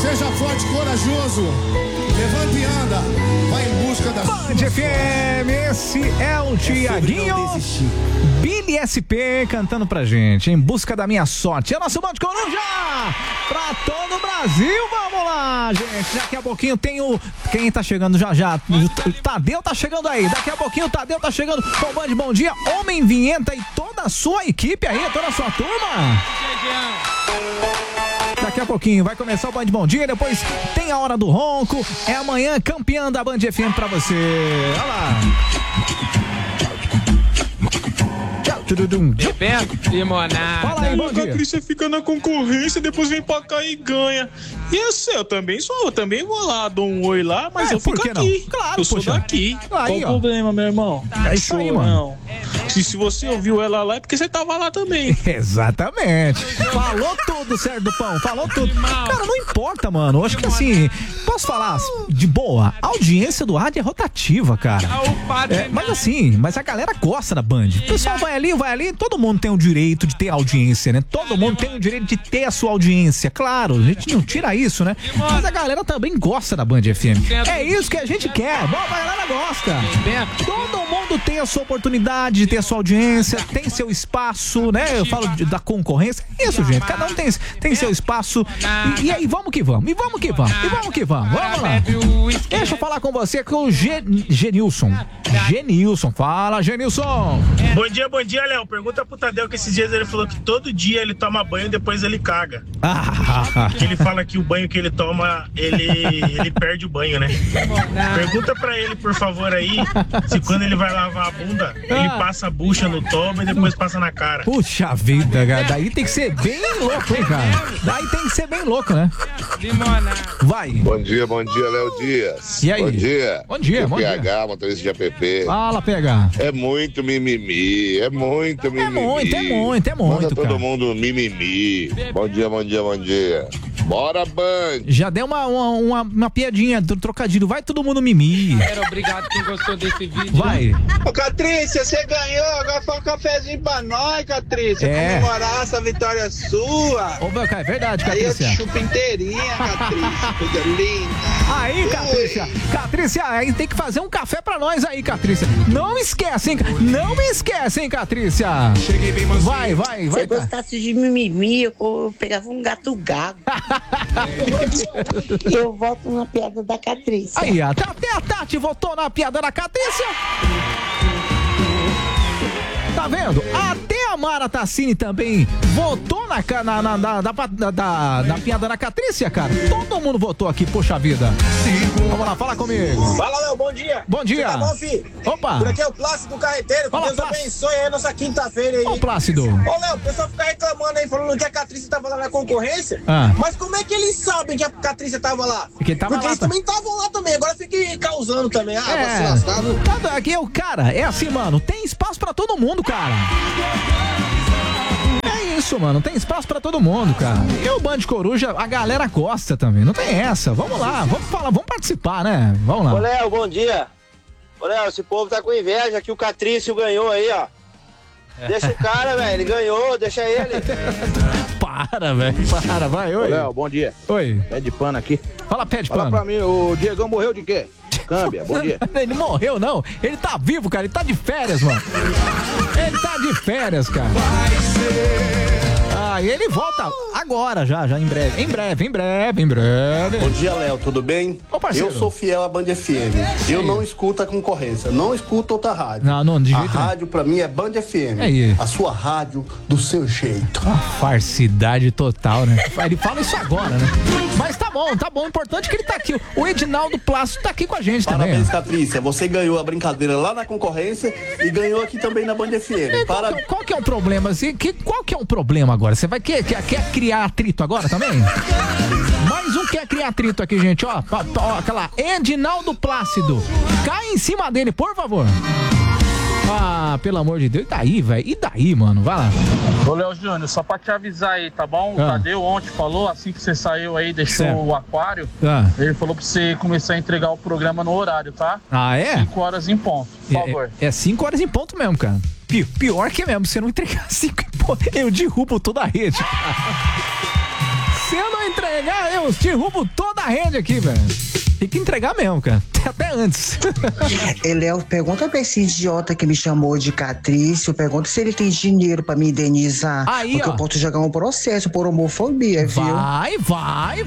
Seja forte, corajoso. Levante e anda. Vai em busca da sua. Band FM, esse é o Tiaguinho Billy SP cantando pra gente, Em Busca da Minha Sorte. É o nosso Band Coruja pra todo o Brasil. Vamos lá, gente. Daqui a pouquinho tem o... Quem tá chegando já? O Tadeu tá chegando aí. Daqui a pouquinho o Tadeu tá chegando com o Band Bom Dia. Homem Vinheta e toda a sua equipe aí, toda a sua turma. Daqui a pouquinho vai começar o Band Bom Dia, depois tem a Hora do Ronco, é amanhã campeã da Band FM pra você. Olha lá. Bebeto, limonada. Fala aí, bom dia. A Patrícia fica na concorrência, depois vem pra cá e ganha. E assim, eu também vou lá, dou um oi lá, mas eu fico aqui. Claro, eu sou daqui. Aí, qual o problema, meu irmão? É isso aí, mano. Se você ouviu ela lá, é porque você tava lá também. Exatamente. Falou tudo, Sérgio do Pão, falou tudo. Cara, não importa, mano. Eu acho que assim, posso falar de boa, a audiência do rádio é rotativa, cara. Mas a galera gosta da Band. O pessoal vai ali, todo mundo tem o direito de ter audiência, né? Todo mundo tem o direito de ter a sua audiência. Claro, a gente não tira isso, né? Mas a galera também gosta da Band FM. É isso que a gente quer. Bom, a galera gosta. Todo mundo tem a sua oportunidade de ter a sua audiência, tem seu espaço, né? Eu falo da concorrência. Isso, gente. Cada um tem seu espaço. E aí, vamos que vamos. Vamos lá. Deixa eu falar com você com o Genilson. Fala, Genilson. Bom dia, Léo. Pergunta pro Tadeu que esses dias ele falou que todo dia ele toma banho e depois ele caga. Que ele fala que o banho que ele toma, ele perde o banho, né? Pergunta pra ele, por favor, aí, se quando ele vai lavar a bunda, ele passa a bucha no toba e depois passa na cara. Puxa vida, cara. Daí tem que ser bem louco, hein, cara? Daí tem que ser bem louco, né? Vai. Bom dia, Léo Dias. E aí? Bom dia. Bom dia. PH, motorista de APP. Fala, PH. É muito mimimi, É muito, Manda todo cara. mundo mimimi. Bom dia. Bora, Band. Já deu uma piadinha do trocadilho. Vai todo mundo mimir. Obrigado quem gostou desse vídeo. Vai. Ô, Catrícia, você ganhou. Agora faz um cafezinho pra nós, Catrícia. É. Comemorar essa vitória sua. Ô, meu cara, é verdade, Aí eu Catrícia. te chupo inteirinha, Catrícia. Coisa linda. Aí, Catrícia, aí tem que fazer um café pra nós aí, Catrícia. Não esquece, hein, Catrícia. Vai. Se eu gostasse de mimimi, eu pegava um gato gago. Eu volto na piada da Catrícia. Aí, até a Tati voltou na piada da Catrícia. Tá vendo? Até a Mara Tassini também votou na piada da Catrícia, cara. Todo mundo votou aqui, poxa vida. Vamos lá, fala comigo. Fala, Léo, bom dia. Bom dia. Você tá bom, filho? Opa. Por aqui é o Plácido Carreteiro. Que Fala, Deus Plácido. abençoe aí a nossa quinta-feira aí. Ô, Plácido. Ô, Léo, o pessoal fica reclamando aí, falando que a Catrícia tava lá na concorrência. Mas como é que eles sabem que a Catrícia tava lá? Porque eles também estavam lá também. Agora fiquem causando também. Vai se lascar. Aqui é o cara, é assim, mano. Tem espaço pra todo mundo, cara. É isso, mano. Tem espaço pra todo mundo, cara. E o Band Coruja, a galera gosta também. Não tem essa. Vamos lá, vamos participar, né? Vamos lá. Ô, Léo, bom dia. Ô, Léo, esse povo tá com inveja que o Catrício ganhou aí, ó. Deixa o cara, velho. Ele ganhou, deixa ele. Para, velho. Vai, oi. Ô, Léo, bom dia. Oi. Pé de pano aqui. Fala, pé de pano. pano. Fala pra mim, o Diegão morreu de quê? Câmbia, bom dia. Ele morreu, não. Ele tá vivo, cara. Ele tá de férias, mano. Ele tá de férias, cara. E ele volta agora, já, em breve. Em breve. Bom dia, Léo, tudo bem? Ô, parceiro. Eu sou fiel à Band FM. Eu não escuto a concorrência, não escuto outra rádio. Não, de jeito A rádio pra mim é Band FM. É aí. A sua rádio do seu jeito. Uma farsidade total, né? Ele fala isso agora, né? Mas tá bom. O importante é que ele tá aqui. O Edinaldo Plácido tá aqui com a gente Parabéns, também. Patrícia. Você ganhou a brincadeira lá na concorrência e ganhou aqui também na Band FM. Qual que é o problema? Qual que é o problema agora? Você vai quer criar atrito agora também? Mais um quer criar atrito aqui, gente. Ó, aquela Edinaldo Plácido. Cai em cima dele, por favor. Pelo amor de Deus. E daí, velho? E daí, mano? Vai lá. Ô, Léo Júnior, só pra te avisar aí, tá bom? O Tadeu ontem falou, assim que você saiu aí, deixou o aquário, ele falou pra você começar a entregar o programa no horário, tá? É? 5 horas em ponto, por favor. É 5 horas em ponto mesmo, cara. Pior que é mesmo, se eu não entregar 5 em ponto, eu derrubo toda a rede. Se eu não entregar, eu derrubo toda a rede aqui, velho. Tem que entregar mesmo, cara. Até antes. Léo, pergunta pra esse idiota que me chamou de Catrício, pergunta se ele tem dinheiro pra me indenizar. Aí, porque ó. eu posso jogar um processo por homofobia, viu? Vai.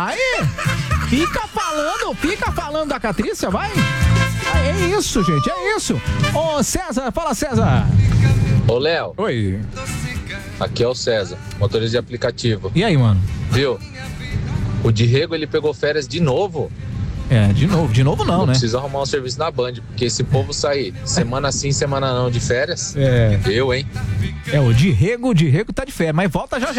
Fica falando da Catrícia, vai. É isso, gente, é isso. Ô, César, fala, César. Ô, Léo. Oi. Aqui é o César, motorista de aplicativo. E aí, mano? Viu? O Diego, ele pegou férias de novo. De novo não, né? Precisa arrumar um serviço na Band, porque esse povo sair semana sim, semana não de férias. Eu, hein? O Diego tá de férias, mas volta já.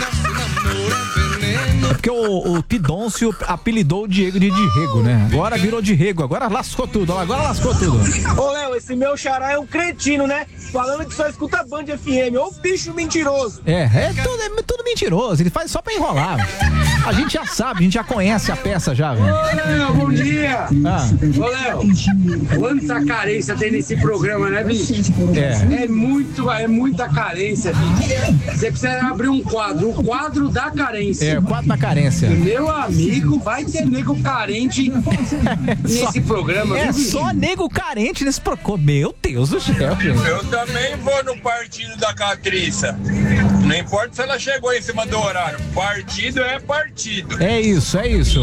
É porque o Pidôncio apelidou o Diego de Diego, né? Agora virou Diego, agora lascou tudo. Ô, Léo, esse meu xará é um cretino, né? Falando que só escuta Band FM. Ô, bicho mentiroso. É tudo mentiroso. Ele faz só pra enrolar. A gente já sabe, a gente já conhece a peça já, velho. Ô, Léo, bom dia. Ô, Léo, quanta carência tem nesse programa, né, bicho? É muita carência, bicho. Você precisa abrir um quadro, o quadro da carência. O quadro da carência. Meu amigo, vai ter nego carente nesse programa, viu, bicho? Só nego carente nesse programa. Meu Deus do céu, gente. Eu também vou no partido da Catrícia. Não importa se ela chegou em cima do horário. Partido é partido. É isso.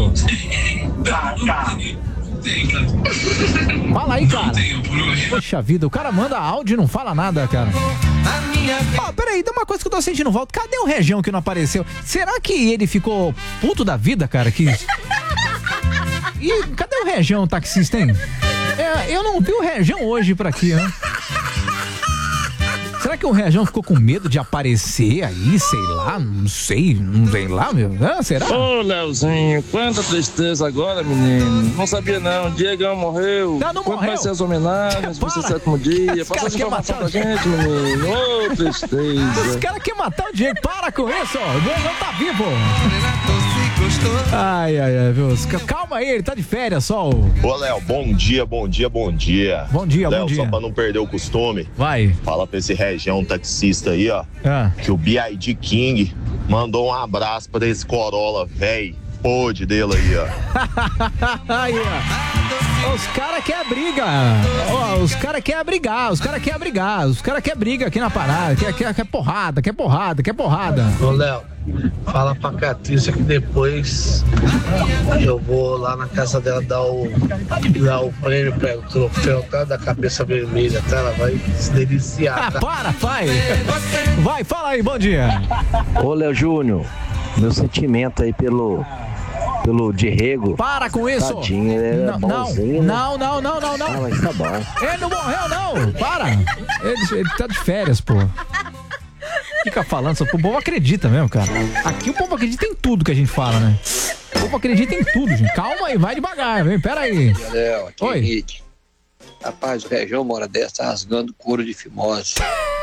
Fala aí, cara. Poxa vida, o cara manda áudio e não fala nada, cara. Peraí, tem uma coisa que eu tô sentindo volta. Cadê o Região que não apareceu? Será que ele ficou puto da vida, cara? E cadê o Região, taxista, hein? Eu não vi o Região hoje por aqui, né? Será que o Região ficou com medo de aparecer aí? Sei lá, não sei lá, meu. Será? Ô, Leozinho, quanta tristeza agora, menino. Não sabia não, Diegão morreu. Não quando vai ser as homenagens pro seu 7º dia? Passa essa informação pra gente, menino. Ô, tristeza. Os caras querem matar o Diego, para com isso, ó. O Diego não tá vivo. Ai, viu? Calma aí, ele tá de férias só. Ô, Léo, bom dia. Bom dia. Léo, só pra não perder o costume, vai. Fala pra esse Região taxista aí, ó, que o B.I.D. King mandou um abraço pra esse Corolla, véi, pôde dele aí, ó. Aí, ó. Os caras querem briga. Os caras querem brigar. Os caras querem briga aqui na parada. Quer porrada. Ô, Léo, fala pra Catrícia que depois eu vou lá na casa dela dar o prêmio pra o troféu, tá? Da cabeça vermelha, tá? Ela vai se deliciar. Tá? Vai, fala aí, bom dia. Ô, Léo Júnior, meu sentimento aí pelo Diego. Para com isso. Tadinho, ele é bonzinho, não. Ah, mas tá bom. Ele não morreu, não. Para. Ele tá de férias, pô. Fica falando, o povo acredita mesmo, cara. Aqui o povo acredita em tudo que a gente fala, né? O povo acredita em tudo, gente. Calma aí, vai devagar, vem, pera aí. Léo, aqui Oi. é Henrique. Rapaz, o Região mora dessa, tá rasgando couro de fimose.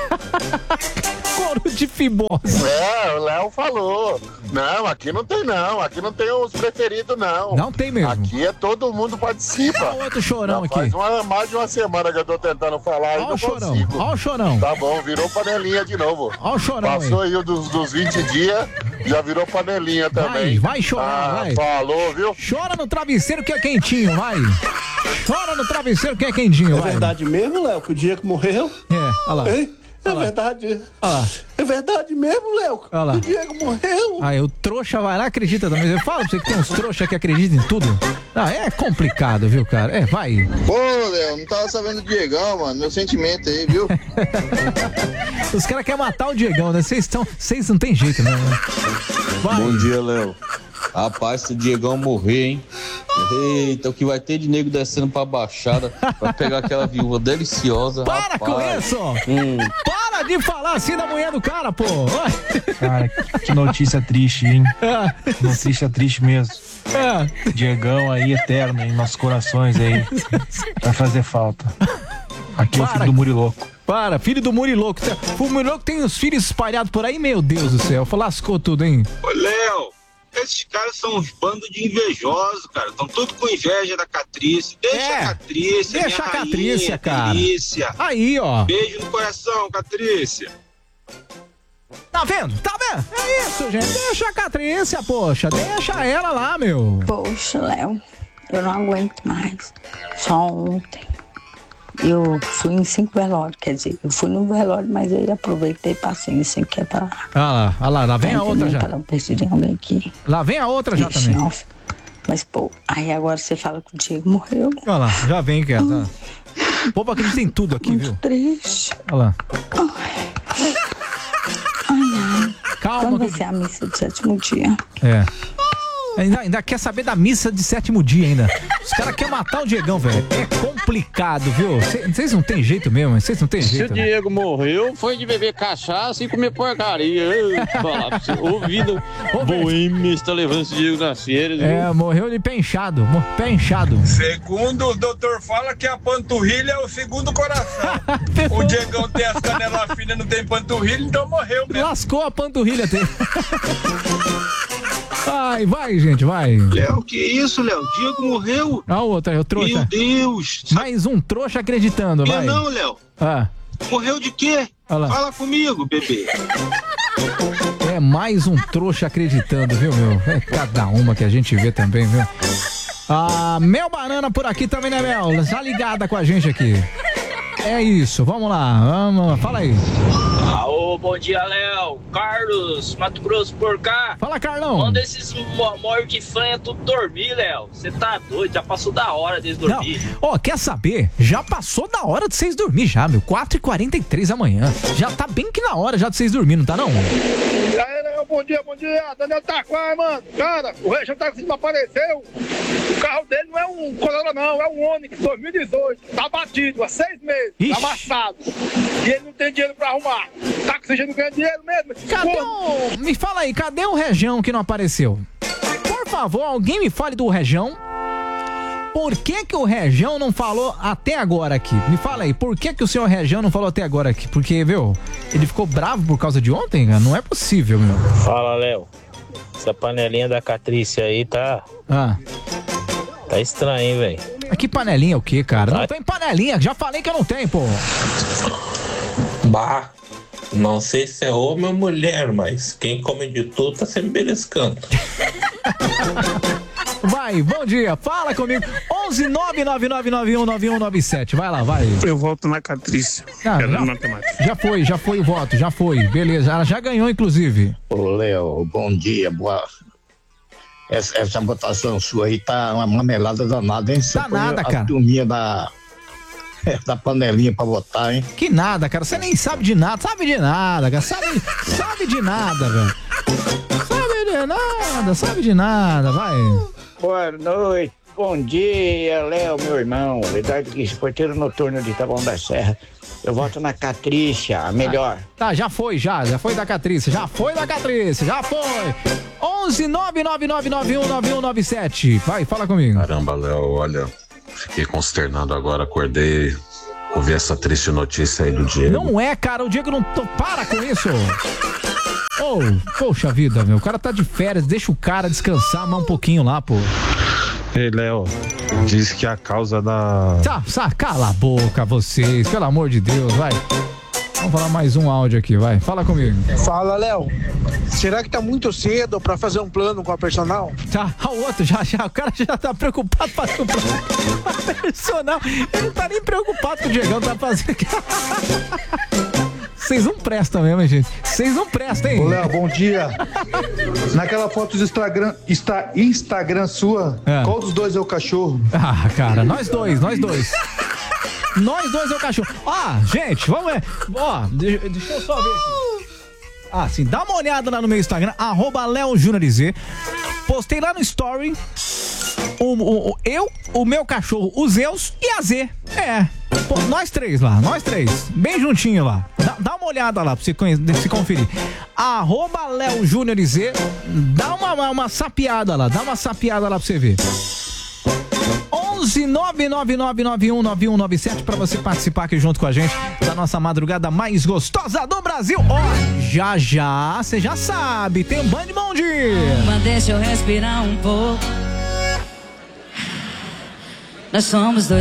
Couro de fimose. O Léo falou. Não, aqui não tem os preferidos, não. Não tem mesmo. Aqui todo mundo participa. Olha o outro chorão aqui. Faz mais de uma semana que eu tô tentando falar e não consigo. Olha o chorão. Tá bom, virou panelinha de novo. Olha o chorão. Passou aí dos 20 dias, já virou panelinha também. Vai chorar, vai. Falou, viu? Chora no travesseiro que é quentinho, vai. Chora no travesseiro que é quentinho, vai. É verdade mesmo, Léo, que o Diego morreu? Olha lá. Hein? É verdade. É verdade mesmo, Léo? O Diego morreu. O trouxa vai lá, acredita também. Eu falo pra você que tem uns trouxa que acreditam em tudo. É complicado, viu, cara? Vai. Pô, Léo, não tava sabendo do Diegão, mano. Meu sentimento aí, viu? Os caras querem matar o Diegão, né? Vocês não tem jeito, né? Vai. Bom dia, Léo. Rapaz, se o Diegão morrer, hein? Eita, o que vai ter de nego descendo pra Baixada pra pegar aquela viúva deliciosa. Para rapaz. com isso! Para de falar assim da mulher do cara, pô! Cara, que notícia triste, hein? Notícia triste mesmo. Diegão aí, eterno em nossos corações aí. Vai fazer falta. Aqui é o filho do Muriloco. Filho do Muriloco. O Muriloco tem os filhos espalhados por aí, meu Deus do céu. Lascou tudo, hein? Ô, Léo, esses caras são uns bandos de invejosos, cara. Estão tudo com inveja da Catrícia. Deixa a Catrícia, deixa a Catrícia, cara. Delícia. Aí, ó. Beijo no coração, Catrícia. Tá vendo? Tá vendo? É isso, gente. Deixa a Catrícia, poxa. Deixa ela lá, meu. Poxa, Léo, eu não aguento mais. Só ontem eu fui em 5 velórios, quer dizer, eu fui no velório, mas aí aproveitei e passei sem que é pra... Ah lá vem a outra já. Para preciso de alguém aqui. Lá vem a outra já também. Nossa. Mas, pô, aí agora você fala que o Diego morreu. Olha lá, já vem, cara. O povo acredita em tudo aqui, viu? Triste. Olha lá. Ai. Calma. Quando vai ser a missa do 7º dia? É. Ainda quer saber da missa de 7º dia ainda. Os caras querem matar o Diegão, velho. É complicado, viu? Vocês não tem jeito mesmo, vocês não tem jeito. Se o Diego morreu, foi de beber cachaça e comer porcaria. Falar pra você. Ouvido boêmio está levando esse Diego nas férias. É, morreu de pé inchado. Pé inchado. Segundo o doutor fala que a panturrilha é o segundo coração. O Diegão tem as canelas finas, não tem panturrilha, então morreu mesmo. Lascou a panturrilha dele. Vai, gente, vai. Léo, que isso, Léo? O Diego morreu. A outra, eu trouxa. Meu Deus. Mais um trouxa acreditando, vai. Não, Léo. Morreu de quê? Fala comigo, bebê. É mais um trouxa acreditando, viu, meu? É cada uma que a gente vê também, viu? A Mel Banana por aqui também, né, Mel? Já ligada com a gente aqui. É isso, vamos lá, fala aí. Bom dia, Léo. Carlos, Mato Grosso por cá. Fala, Carlão. Manda esses mortos de franha tudo dormir, Léo. Você tá doido, já passou da hora deles dormir. Quer saber? Já passou da hora de vocês dormir já, meu. 4h43 da manhã. Já tá bem que na hora já de vocês dormir, não tá não? E aí, Léo, bom dia. Daniel Taquar, mano. Cara, o Região Taxista apareceu. O carro dele não é um Corolla, não. É um Onix 2018. Tá batido há 6 meses. Ixi. Tá amassado. E ele não tem dinheiro pra arrumar. Tá que você não ganha dinheiro mesmo. Me fala aí, cadê o Região que não apareceu? Por favor, alguém me fale do Região. Por que o Região não falou até agora aqui? Me fala aí, por que o senhor Região não falou até agora aqui? Porque, viu, ele ficou bravo por causa de ontem? Não é possível, meu. Fala, Léo. Essa panelinha da Catrícia aí tá... Tá estranho, hein, velho? Que panelinha o quê, cara? Não tem panelinha, já falei que eu não tenho, pô. Bah, não sei se é homem ou mulher, mas quem come de tudo tá sempre beliscando. Vai, bom dia, fala comigo. 11999919197, vai lá, vai. Eu volto na Catrícia. Já foi o voto, já foi, beleza, ela já ganhou inclusive. Ô Léo, bom dia, boa. Essa votação sua aí tá uma mamelada danada, hein? Você tá nada, cara. A turminha da panelinha pra votar, hein? Que nada, cara, você nem sabe de nada, cara, sabe de nada, velho. Sabe de nada, vai. Boa noite, bom dia, Léo, meu irmão. Eduardo Guiz, porteiro noturno de Taboão da Serra. Eu voto na Catrícia, a melhor. Tá, já foi da Catrícia, já foi. 11999919197. Vai, fala comigo. Caramba, Léo, olha, fiquei consternado agora, acordei, ouvi essa triste notícia aí do Diego. Não é, cara, o Diego não... Para com isso! Poxa vida, meu, o cara tá de férias, deixa o cara descansar mais um pouquinho lá, pô. Ei, Léo, diz que a causa da... Cala a boca vocês, pelo amor de Deus, vai. Vamos falar mais um áudio aqui, vai. Fala comigo. Fala, Léo. Será que tá muito cedo pra fazer um plano com a personal? Tá, o outro já, o cara já tá preocupado pra fazer um plano com a personal. Ele não tá nem preocupado com o Diegão tá fazendo. Vocês não prestam mesmo, hein, gente? Vocês não prestam, hein? Ô, Léo, bom dia. Naquela foto do Instagram sua, qual dos dois é o cachorro? Cara, nós dois. Nós dois é o cachorro. Gente, vamos ver. Deixa eu só ver aqui. Sim, dá uma olhada lá no meu Instagram, @LeoJuniorZ. Postei lá no story o meu cachorro, o Zeus e a Z. Nós três. Bem juntinho lá. Dá uma olhada lá pra você se conferir. @LeoJuniorZ. Dá uma sapiada lá. Pra você ver. 11999919197 pra você participar aqui junto com a gente da nossa madrugada mais gostosa do Brasil. Já, você já sabe, tem um Band Bom Dia. Deixa eu respirar um pouco. Nós somos dois.